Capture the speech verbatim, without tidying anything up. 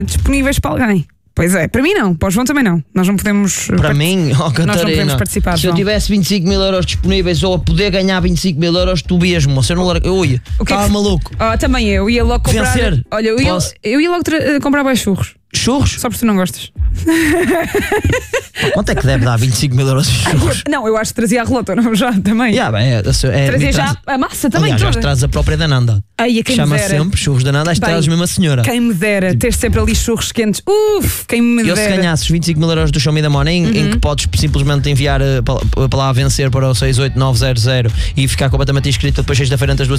disponíveis para alguém. Pois é, para mim não, para o João também não. Nós não podemos. Para part... mim, oh, Catarina, nós não podemos participar. Se João. eu tivesse vinte e cinco mil euros disponíveis ou a poder ganhar vinte e cinco mil euros, tu mesmo, se eu não largo, eu ia. Estava que... maluco. Oh, também eu ia logo comprar. Vencer. Olha, eu ia, eu ia logo tra... comprar mais churros. Churros? Só porque tu não gostas. Quanto é que deve dar vinte e cinco mil euros de churros? Não, eu acho que trazia a relota, não já também. Yeah, bem, é, é, trazia já traz... a massa também. Aliás, já traz a própria da Nanda. Ai, quem chama me dera. sempre churros da Nanda, traz mesmo a senhora. Quem me dera ter sempre ali churros quentes. Uf, quem me eu, dera. Eu se ganhasses vinte e cinco mil euros do Show Me the Money, uhum. em que podes simplesmente enviar uh, para lá a vencer para o seis oito nove zero zero e ficar completamente inscrito depois sexta-feira entre as duas